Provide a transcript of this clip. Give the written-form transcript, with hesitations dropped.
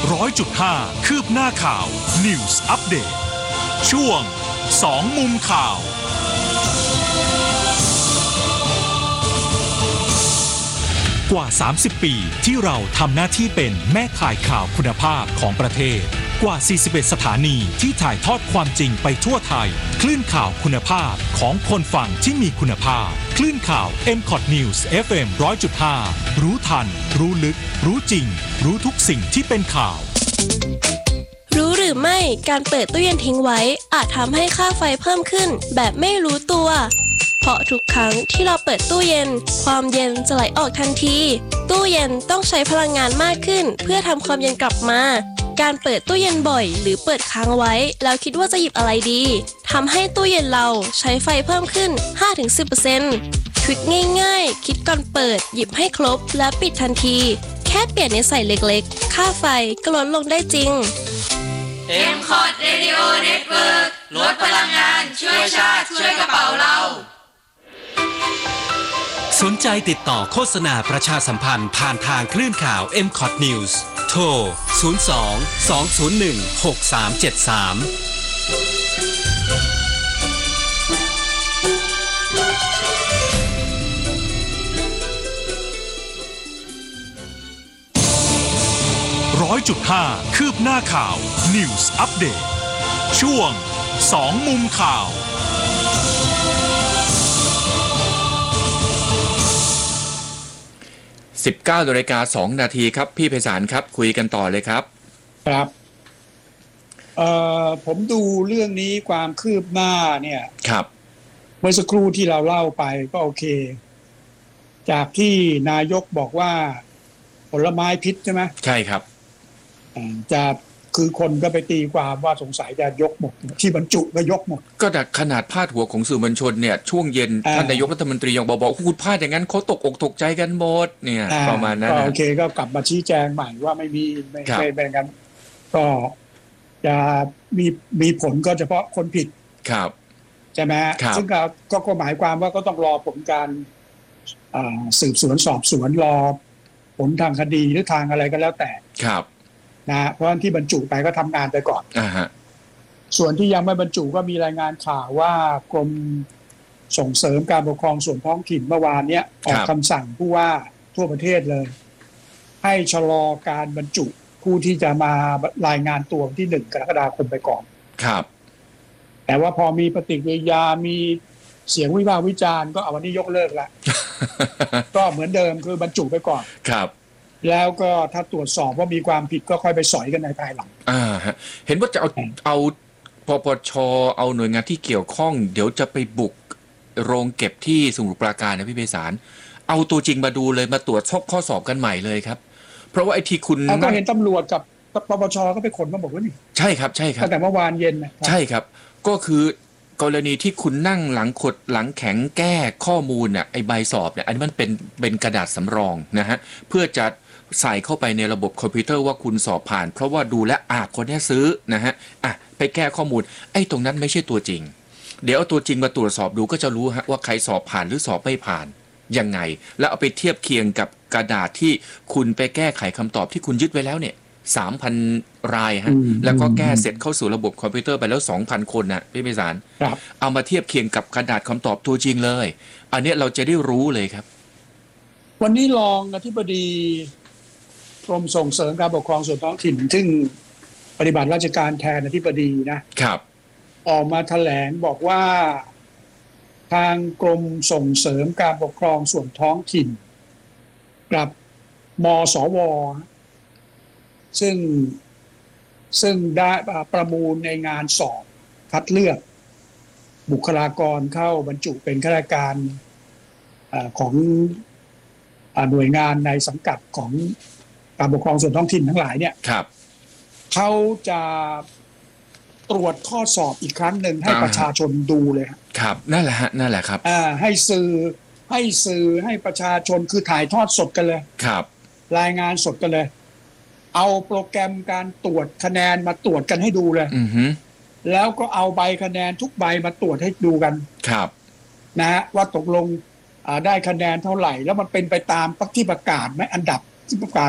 100.5 คืบหน้าข่าว News Update ช่วง2มุมข่าวกว่า30ปีที่เราทำหน้าที่เป็นแม่ข่ายข่าวคุณภาพของประเทศกว่า41สถานีที่ถ่ายทอดความจริงไปทั่วไทยคลื่นข่าวคุณภาพของคนฟังที่มีคุณภาพคลื่นข่าว MCOT News FM 100.5 รู้ทันรู้ลึกรู้จริงรู้ทุกสิ่งที่เป็นข่าวรู้หรือไม่การเปิดตู้เย็นทิ้งไว้อาจทำให้ค่าไฟเพิ่มขึ้นแบบไม่รู้ตัวเพราะทุกครั้งที่เราเปิดตู้เย็นความเย็นจะไหลออกทันทีตู้เย็นต้องใช้พลังงานมากขึ้นเพื่อทำความเย็นกลับมาการเปิดตู้เย็นบ่อยหรือเปิดค้างไว้แล้วคิดว่าจะหยิบอะไรดีทำให้ตู้เย็นเราใช้ไฟเพิ่มขึ้น 5-10% ทริคง่ายๆคิดก่อนเปิดหยิบให้ครบและปิดทันทีแค่เปลี่ยนนิสัยเล็กๆค่าไฟก็ลดลงได้จริง MCOT Radio Network ลดพลังงานช่วยชาติช่วยกระเป๋าเราสนใจติดต่อโฆษณาประชาสัมพันธ์ผ่านทางคลื่นข่าว MCOT News โทร 100.5 คืบหน้าข่าว News Update ช่วง2มุมข่าว 19:02 นาทีครับพี่ไพศาลครับคุยกันต่อเลยครับครับผมดูเรื่องนี้ความคืบหน้าเนี่ยครับเมื่อสักครู่ที่เราเล่าไปก็โอเคจากที่นายกบอกว่าผลไม้พิษใช่ไหมใช่ครับจะคือคนก็ไปตีความว่าสงสัยจะยกหมดที่บรรจุก็ยกหมดก็แต่ขนาดพาดหัวของสื่อมวลชนเนี่ยช่วงเย็นท่านนายกรัฐมนตรียังบอกพูดพลาดอย่างนั้นเขาตกอกตกใจกันหมดเนี่ยประมาณนั้นโอเคก็กลับมาชี้แจงใหม่ว่าไม่เป็นกันก็จะมีผลก็เฉพาะคนผิดครับใช่ไหมซึ่งก็หมายความว่าก็ต้องรอผลการสืบสวนสอบสวนรอผลทางคดีหรือทางอะไรก็แล้วแต่ครับนะเพราะที่บรรจุไปก็ทำงานไปก่อนส่วนที่ยังไม่บรรจุก็มีรายงานข่าวว่ากรมส่งเสริมการปกครองส่วนท้องถิ่นเมื่อวานนี้ออกคำสั่งผู้ว่าทั่วประเทศเลยให้ชะลอการบรรจุผู้ที่จะมารายงานตัวที่1 กรกฎาคมไปก่อนครับแต่ว่าพอมีปฏิกิริยามีเสียงวิพากษ์วิจารณ์ก็เอาวันนี้ยกเลิกแล้ว ก็เหมือนเดิมคือบรรจุไปก่อนครับแล้วก็ถ้าตรวจสอบว่ามีความผิดก็ค่อยไปสอยกันในภายหลังเห็นว่าจะเอาปปช.เอาหน่วยงานที่เกี่ยวข้องเดี๋ยวจะไปบุกโรงเก็บที่สมุทรปราการนะพี่ไพศาลเอาตัวจริงมาดูเลยมาตรวจข้อสอบกันใหม่เลยครับเพราะว่าไอ้ที่คุณก็เห็นตำรวจกับปปช.ก็ไปขนมาบอกว่านี่ใช่ครับใช่ครับแต่เมื่อวานเย็นนะใช่ครับก็คือกรณีที่คุณนั่งหลังขดหลังแข็งแก้ข้อมูลน่ะไอ้ใบสอบเนี่ยอันนี้มันเป็นกระดาษสำรองนะฮะเพื่อจะใส่เข้าไปในระบบคอมพิวเตอร์ว่าคุณสอบผ่านเพราะว่าดูแลคนนี้ซื้อนะฮะไปแก้ข้อมูลไอ้ตรงนั้นไม่ใช่ตัวจริงเดี๋ยวเอาตัวจริงมาตรวจสอบดูก็จะรู้ฮะว่าใครสอบผ่านหรือสอบไม่ผ่านยังไงแล้วเอาไปเทียบเคียงกับกระดาษที่คุณไปแก้ไขคำตอบที่คุณยึดไว้แล้วเนี่ย 3,000 รายฮะแล้วก็แก้เสร็จเข้าสู่ระบบคอมพิวเตอร์ไปแล้ว 2,000 คนนะพี่ไพศาลเอามาเทียบเคียงกับกระดาษคำตอบตัวจริงเลยอันนี้เราจะได้รู้เลยครับวันนี้รองอธิบดีกรมส่งเสริมการปกครองส่วนท้องถิ่นซึ่งปฏิบัติราชการแทนอธิบดีนะครับออกมาแถลงบอกว่าทางกรมส่งเสริมการปกครองส่วนท้องถิ่นกับมสวซึ่งได้ประมูลในงานสอบคัดเลือกบุคลากรเข้าบรรจุเป็นข้าราชการของหน่วยงานในสังกัดของการปกครองส่วนท้องถิ่นทั้งหลายเนี่ยเขาจะตรวจข้อสอบอีกครั้งหนึ่งให้ประชาชนดูเลยครับนั่นแหละครับให้สื่อให้ประชาชนคือถ่ายทอดสดกันเลยครับรายงานสดกันเลยเอาโปรแกรมการตรวจคะแนนมาตรวจกันให้ดูเลยแล้วก็เอาใบคะแนนทุกใบมาตรวจให้ดูกันครับนะฮะว่าตกลงได้คะแนนเท่าไหร่แล้วมันเป็นไปตามที่ประกาศไหมอันดับที่ประกาศ